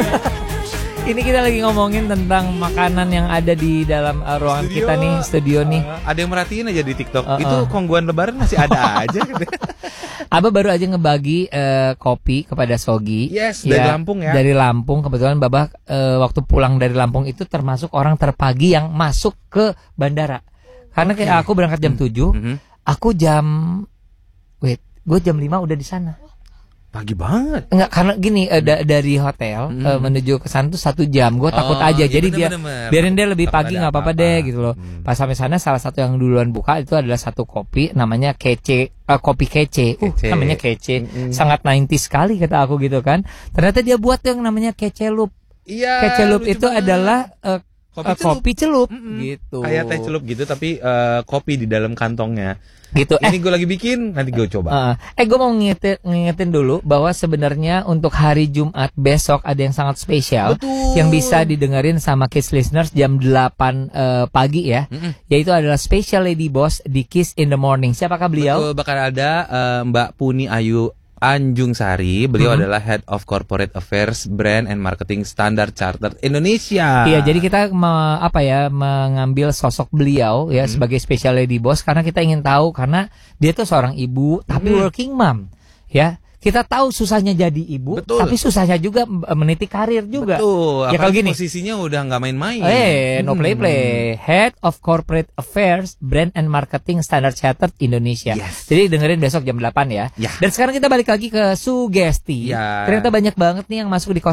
Ini kita lagi ngomongin tentang makanan yang ada di dalam ruangan kita nih, studio nih. Ada yang merhatiin aja di TikTok. Itu kongguan lebaran masih ada aja gitu. Abah baru aja ngebagi kopi kepada Sogi. Yes, dari Lampung ya. Dari Lampung. Kebetulan Babah waktu pulang dari Lampung itu termasuk orang terpagi yang masuk ke bandara. Karena kayak aku berangkat jam 7, aku gue jam 5 udah di sana. Pagi banget. Enggak, karena gini dari hotel menuju ke sana tuh 1 jam. Gue takut aja. Iya, jadi biarin dia lebih Takut pagi, ada nggak apa-apa deh gitu loh. Pas sampai sana salah satu yang duluan buka itu adalah satu kopi namanya kece, kopi kece. Namanya kece. Sangat 90s sekali kata aku gitu kan. Ternyata dia buat yang namanya kece loop. Iya. Kece loop itu adalah kopi celup gitu. Kayak teh celup gitu tapi kopi di dalam kantongnya. Gitu. Ini gue lagi bikin, nanti gue coba. Gue mau ngingetin dulu bahwa sebenarnya untuk hari Jumat besok ada yang sangat spesial. Betul. Yang bisa didengerin sama Kiss Listeners jam 8 pagi ya. Yaitu adalah Special Lady Boss di Kiss in the Morning. Siapakah beliau? Betul, bakal ada Mbak Puni Ayu Anjung Sari. Beliau adalah Head of Corporate Affairs, Brand and Marketing Standard Chartered Indonesia. Iya, jadi kita mengambil sosok beliau ya sebagai Special Lady Boss karena kita ingin tahu, karena dia tuh seorang ibu tapi working mom ya. Kita tahu susahnya jadi ibu, tapi susahnya juga meniti karir juga. Betul. Ya kalau gini, posisinya udah nggak main-main. No play. Head of Corporate Affairs, Brand and Marketing Standard Chartered Indonesia. Yes. Jadi dengerin besok jam 8 ya. Dan sekarang kita balik lagi ke sugesti. Ternyata banyak banget nih yang masuk di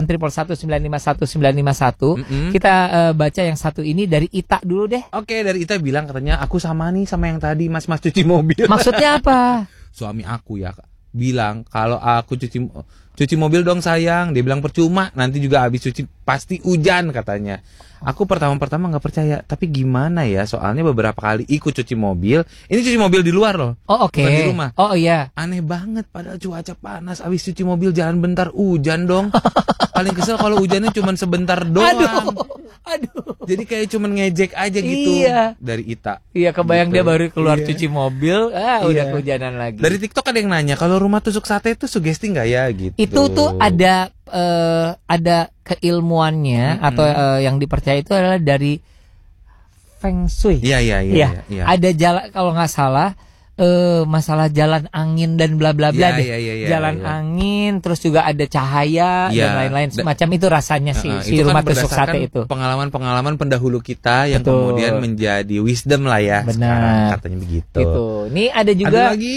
08111951 951. Kita baca yang satu ini dari Ita dulu deh. Oke, dari Ita bilang katanya aku sama nih sama yang tadi mas cuci mobil. Maksudnya apa? Suami aku ya bilang kalau aku cuci mobil dong sayang. Dia bilang percuma, nanti juga habis cuci pasti hujan katanya. Aku pertama nggak percaya, tapi gimana ya, soalnya beberapa kali ikut cuci mobil. Ini cuci mobil di luar loh. Bukan di rumah. Iya. Aneh banget, padahal cuaca panas, habis cuci mobil jalan bentar hujan dong. Paling kesel kalau hujannya cuma sebentar doang. Aduh. Jadi kayak cuma ngejek aja gitu. Iya. Dari Ita. Iya, kebayang gitu. Dia baru keluar cuci mobil, udah kehujanan lagi. Dari TikTok ada yang nanya, kalau rumah tusuk sate itu sugesti nggak ya gitu. Itu tuh ada keilmuannya atau yang dipercaya itu adalah dari Feng Shui. Iya. Ada jalan, kalau nggak salah masalah jalan angin dan bla bla bla deh. Jalan angin, terus juga ada cahaya dan lain-lain semacam itu rasanya si rumah tusuk sate itu. Pengalaman pendahulu kita yang kemudian menjadi wisdom lah ya. Benar. Katanya begitu. Gitu. Ini ada juga ada lagi.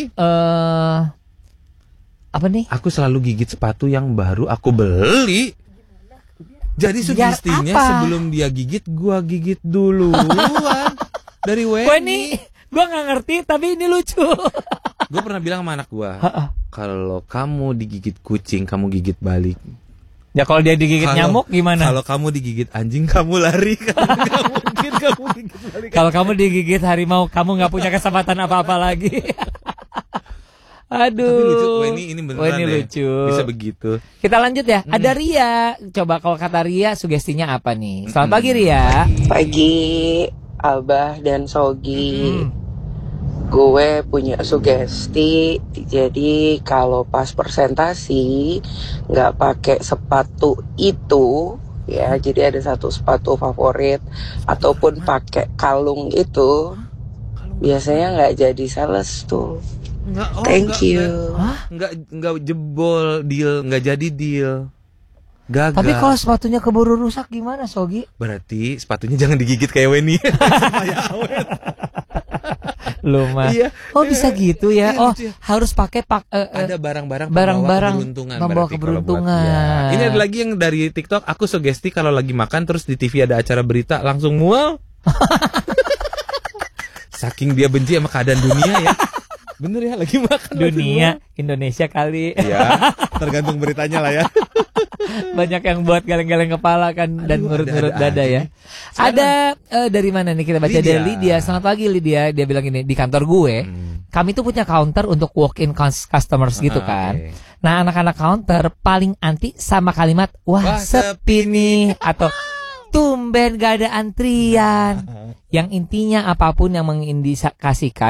Apa nih? Aku selalu gigit sepatu yang baru aku beli. Jadi sugestinya sebelum dia gigit, gua gigit duluan. Dari Weni. Gua nggak ngerti, tapi ini lucu. Gua pernah bilang sama anak gua, kalau kamu digigit kucing, kamu gigit balik. Ya kalau dia digigit nyamuk gimana? Kalau kamu digigit anjing, kamu lari. Nggak mungkin kamu gigit balik. Kalau kamu digigit harimau, kamu nggak punya kesempatan apa-apa lagi. Aduh. Tapi lucu, ini beneran lucu. Bisa begitu. Kita lanjut ya. Ada Ria. Coba kalau kata Ria, sugestinya apa nih? Selamat pagi Ria. Pagi Abah dan Sogi. Gue punya sugesti. Jadi kalau pas presentasi nggak pakai sepatu itu, ya. Jadi ada satu sepatu favorit ataupun pakai kalung itu, biasanya nggak jadi sales tuh. Thank you. Enggak jebol deal, enggak jadi deal. Gagal. Tapi kalau sepatunya keburu rusak gimana, Sogi? Berarti sepatunya jangan digigit kayak Weni. Supaya awet. Iya. Bisa gitu ya. Harus pakai ada barang-barang membawa keberuntungan. Ini ada lagi yang dari TikTok. Aku sugesti kalau lagi makan terus di TV ada acara berita langsung mual. Saking dia benci sama keadaan dunia ya. Bener ya, lagi makan dunia Indonesia kali. Ya, tergantung beritanya lah ya. Banyak yang buat galeng-galeng kepala kan. Dan ngurut-ngurut dada ya. Ada dari mana nih kita baca? Dari Lydia. Selamat pagi Lydia. Dia bilang ini, di kantor gue kami tuh punya counter untuk walk-in customers gitu kan. Nah anak-anak counter paling anti sama kalimat wah sepi nih, atau tumben gak ada antrian. Yang intinya apapun yang mengindikasikan